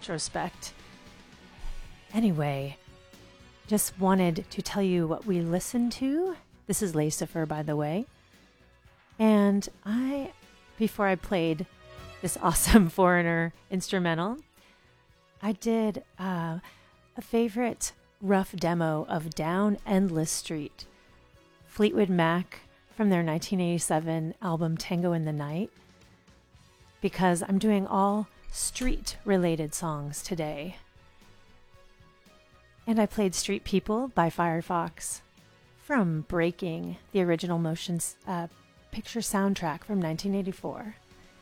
retrospect. Anyway, just wanted to tell you what we listened to. This is Lacifer, by the way. And before I played this awesome Foreigner instrumental, I did a favorite rough demo of Down Endless Street, Fleetwood Mac from their 1987 album Tango in the Night, because I'm doing all street-related songs today. And I played Street People by Firefox from Breaking, the original motion picture soundtrack from 1984.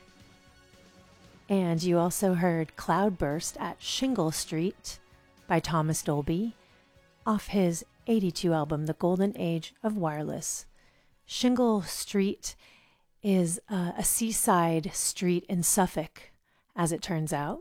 And you also heard Cloudburst at Shingle Street by Thomas Dolby off his 82 album, The Golden Age of Wireless. Shingle Street is a seaside street in Suffolk, as it turns out.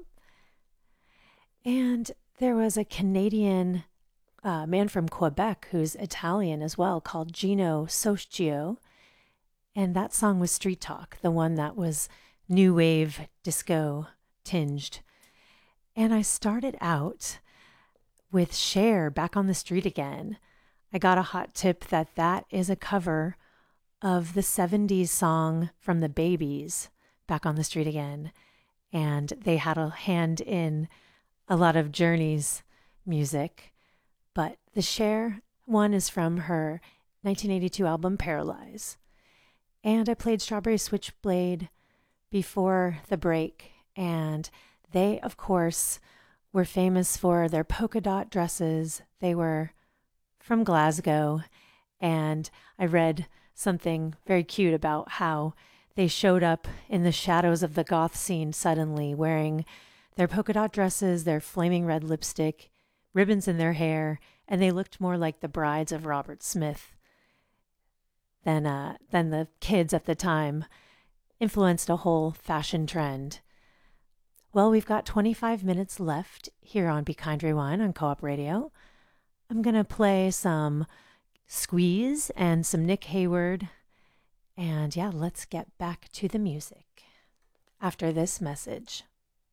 And there was a Canadian man from Quebec who's Italian as well, called Gino Socchio. And that song was Street Talk, the one that was new wave disco tinged. And I started out with Cher, Back on the Street Again. I got a hot tip that is a cover of the 70s song from the Babies, Back on the Street Again. And they had a hand in a lot of Journey's music. But the Cher one is from her 1982 album Paralyze. And I played Strawberry Switchblade before the break. And they, of course, were famous for their polka dot dresses. They were from Glasgow. And I read something very cute about how they showed up in the shadows of the goth scene suddenly, wearing their polka dot dresses, their flaming red lipstick, ribbons in their hair, and they looked more like the brides of Robert Smith than the kids at the time. Influenced a whole fashion trend. Well, we've got 25 minutes left here on Be Kind Rewind on Co-op Radio. I'm going to play some Squeeze and some Nick Hayward. And yeah, let's get back to the music after this message.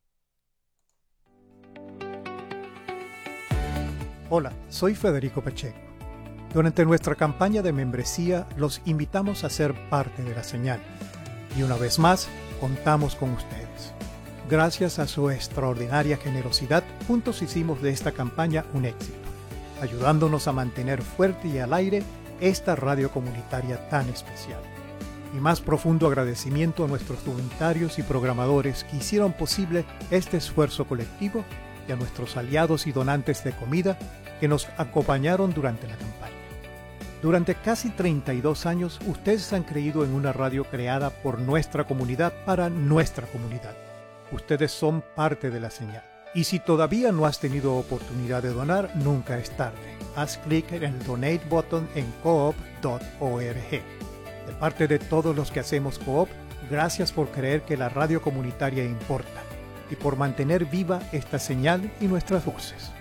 Hola, soy Federico Pacheco. Durante nuestra campaña de membresía los invitamos a ser parte de la señal. Y una vez más, contamos con ustedes. Gracias a su extraordinaria generosidad, juntos hicimos de esta campaña un éxito, ayudándonos a mantener fuerte y al aire esta radio comunitaria tan especial. Mi más profundo agradecimiento a nuestros voluntarios y programadores que hicieron posible este esfuerzo colectivo y a nuestros aliados y donantes de comida que nos acompañaron durante la campaña. Durante casi 32 años, ustedes han creído en una radio creada por nuestra comunidad para nuestra comunidad. Ustedes son parte de la señal. Y si todavía no has tenido oportunidad de donar, nunca es tarde. Haz clic en el Donate button en coop.org. De parte de todos los que hacemos Coop, gracias por creer que la radio comunitaria importa y por mantener viva esta señal y nuestras voces.